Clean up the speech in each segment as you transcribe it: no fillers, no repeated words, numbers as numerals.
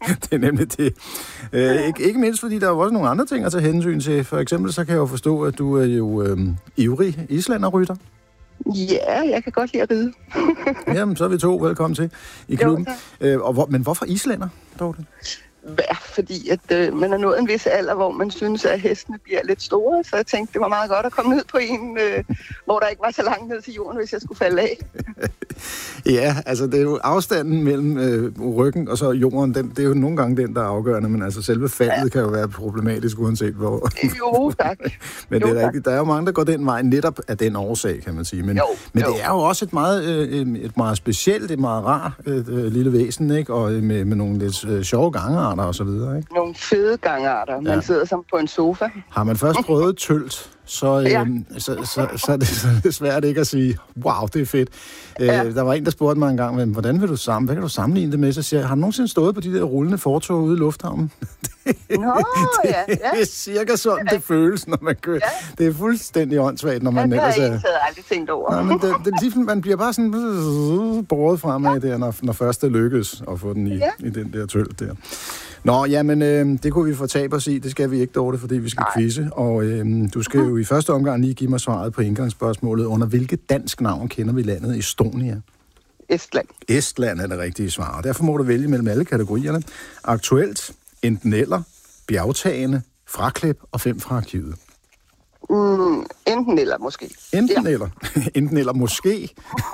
Det er nemlig det. Ikke mindst, fordi der er jo også nogle andre ting at tage hensyn til. For eksempel så kan jeg jo forstå, at du er jo ivrig islanderrytter. Ja, jeg kan godt lide at ride. Jamen, så er vi to. Velkommen til i klubben. Men hvorfor islænder, Dorte? Ja, fordi at man er nået en vis alder, hvor man synes, at hestene bliver lidt store. Så jeg tænkte, det var meget godt at komme ned på en, hvor der ikke var så langt ned til jorden, hvis jeg skulle falde af. Ja, altså det er jo afstanden mellem ryggen og så jorden, det er jo nogle gange den, der er afgørende, men altså selve faldet kan jo være problematisk, uanset hvor. Jo, tak. Men det er rigtigt. Der er jo mange, der går den vej netop af den årsag, kan man sige. Men det er jo også et meget specielt, et meget rart lille væsen, ikke? Og med nogle lidt sjove gangarter og så videre, ikke? Nogle fede gangarter. Man sidder som på en sofa. Har man først prøvet tølt, så er det svært ikke at sige, wow, det er fedt. Der var en, der spurgte mig engang, hvad kan du sammenligne det med? Så siger jeg, har du nogensinde stået på de der rullende fortog ude i lufthavnen? Det er cirka sådan, det føles, når man kører. Ja. Det er fuldstændig åndssvagt, når man ellers er... Det har jeg aldrig tænkt over. Nej, men det, man bliver bare sådan båret fremad der, når først det lykkes at få den i den der tølt der. Nå, jamen, det kunne vi fortabe os i. Det skal vi ikke, Dorte, fordi vi skal quizze. Og du skal jo i første omgang lige give mig svaret på indgangsspørgsmålet. Under hvilket dansk navn kender vi landet Estonia? Estland. Estland er det rigtige svar. Og derfor må du vælge mellem alle kategorierne. Aktuelt, enten eller, bjergtagende, fraklip og 5 fra arkivet. Enten eller måske. Enten eller måske.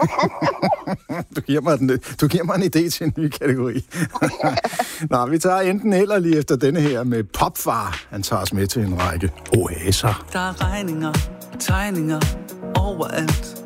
Du giver mig en idé til en ny kategori. Nå, vi tager enten eller lige efter denne her med Popfar. Han tager os med til en række oaser. Der er regninger, tegninger overalt.